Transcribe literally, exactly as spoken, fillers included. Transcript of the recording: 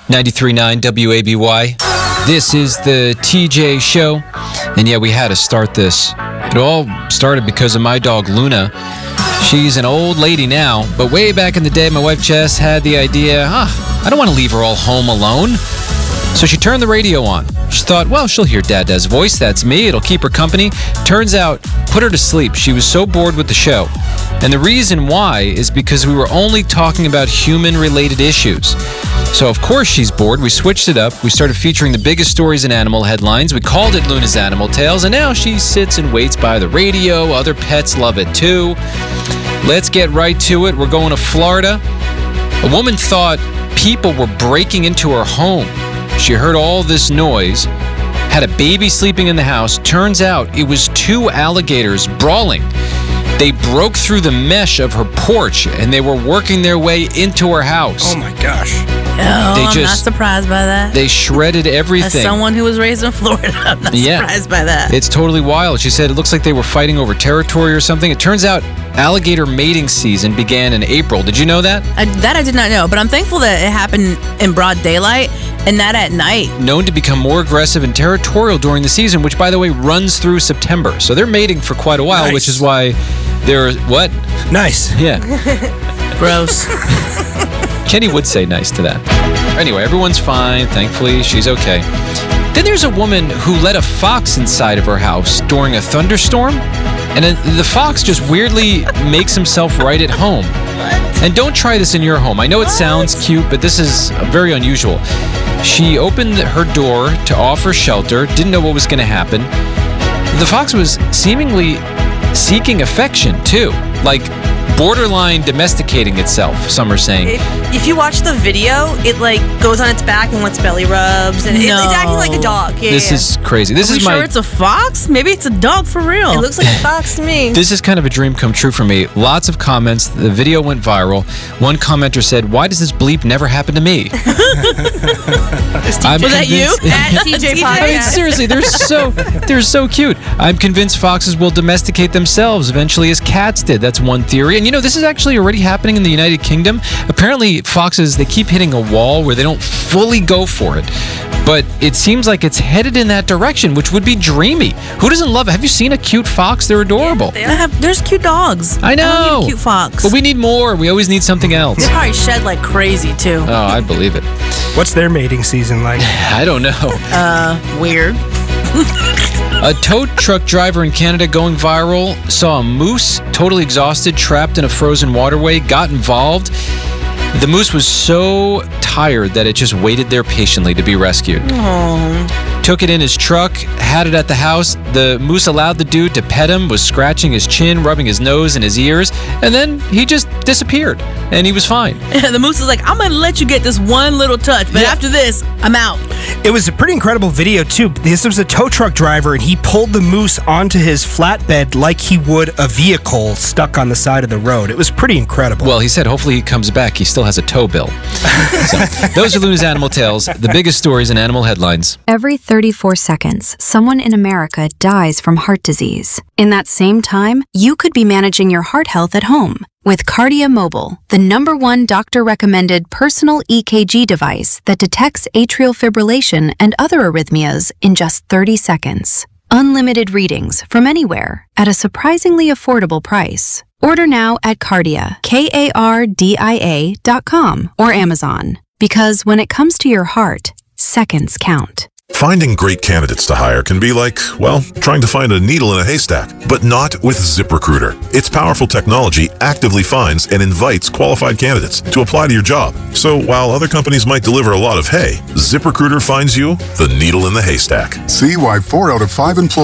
ninety-three point nine W A B Y. This is the T J Show. And yeah, we had to start this. It all started because of my dog, Luna. She's an old lady now, but way back in the day, my wife Jess had the idea, ah, I don't want to leave her all home alone. So she turned the radio on. She thought, well, she'll hear Dada's voice. That's me. It'll keep her company. Turns out, put her to sleep. She was so bored with the show. And the reason why is because we were only talking about human-related issues. So, of course, she's bored. We switched it up. We started featuring the biggest stories in animal headlines. We called it Luna's Animal Tales, and now she sits and waits by the radio. Other pets love it, too. Let's get right to it. We're going to Florida. A woman thought people were breaking into her home. She heard all this noise, had a baby sleeping in the house. Turns out it was two alligators brawling. They broke through the mesh of her porch, and they were working their way into her house. Oh, my gosh. Oh, They I'm just- not surprised by that. They shredded everything. As someone who was raised in Florida, I'm not Yeah. surprised by that. It's totally wild. She said it looks like they were fighting over territory or something. It turns out alligator mating season began in April. Did you know that? I, that I did not know, but I'm thankful that it happened in broad daylight and not at night. Known to become more aggressive and territorial during the season, which, by the way, runs through September. So they're mating for quite a while, Nice. which is why they're, what? Nice. Yeah. Gross. Kenny would say nice to that. Anyway, everyone's fine. Thankfully, she's okay. Then there's a woman who let a fox inside of her house during a thunderstorm, and then the fox just weirdly makes himself right at home. And don't try this in your home. I know it sounds cute, but this is very unusual. She opened her door to offer shelter, didn't know what was going to happen. The fox was seemingly seeking affection, too. Like, borderline domesticating itself, some are saying. If, if you watch the video, it like goes on its back and wants belly rubs, and it, No. it's acting like a dog. Yeah, This yeah. is crazy. This Are is we my... sure it's a fox? Maybe it's a dog for real. It looks like a fox to me. This is kind of a dream come true for me. Lots of comments. The video went viral. One commenter said, "Why does this bleep never happen to me?" I'm Was that you? convinced- At T J T J I mean, Podcast. seriously, they're so they're so cute. I'm convinced foxes will domesticate themselves eventually, as cats did. That's one theory. And you know, this is actually already happening in the United Kingdom. Apparently, foxes, they keep hitting a wall where they don't fully go for it. But it seems like it's headed in that direction, which would be dreamy. Who doesn't love it? Have you seen a cute fox? They're adorable. They have, there's cute dogs. I I don't know. need a cute fox. But we need more. We always need something else. They probably shed like crazy too. Oh, I believe it. What's their mating season like? I don't know. Uh, weird. A tow truck driver in Canada going viral saw a moose totally exhausted, trapped in a frozen waterway, got involved. The moose was so tired that it just waited there patiently to be rescued. Took it in his truck, had it at the house. The moose allowed the dude to pet him, was scratching his chin, rubbing his nose and his ears, and then he just disappeared, and he was fine. The moose is like, I'm gonna let you get this one little touch, but Yeah. after this, I'm out. It was a pretty incredible video, too. This was a tow truck driver, and he pulled the moose onto his flatbed like he would a vehicle stuck on the side of the road. It was pretty incredible. Well, he said hopefully he comes back. He still has a tow bill. So, those are Luna's Animal Tales, the biggest stories in animal headlines. Every thirty-four seconds, someone in America dies from heart disease. In that same time, you could be managing your heart health at home with Cardia Mobile, the number one doctor-recommended personal E K G device that detects atrial fibrillation and other arrhythmias in just thirty seconds. Unlimited readings from anywhere at a surprisingly affordable price. Order now at Cardia, K A R D I A dot com or Amazon. Because when it comes to your heart, seconds count. Finding great candidates to hire can be like, well, trying to find a needle in a haystack, but not with ZipRecruiter. Its powerful technology actively finds and invites qualified candidates to apply to your job. So while other companies might deliver a lot of hay, ZipRecruiter finds you the needle in the haystack. See why four out of five employees